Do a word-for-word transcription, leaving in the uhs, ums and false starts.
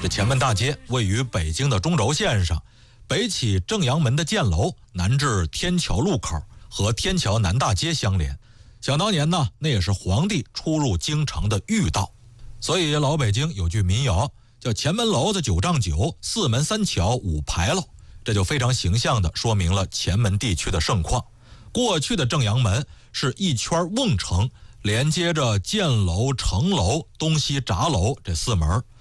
这前门大街位于北京的中轴线上，北起正阳门的箭楼，南至天桥路口，和天桥南大街相连。想当年呢，那也是皇帝出入京城的御道，所以老北京有句民谣叫前门楼子九丈九，四门三桥五牌楼，这就非常形象地说明了前门地区的盛况。过去的正阳门是一圈瓮城，连接着箭楼、城楼、东西闸楼这四门。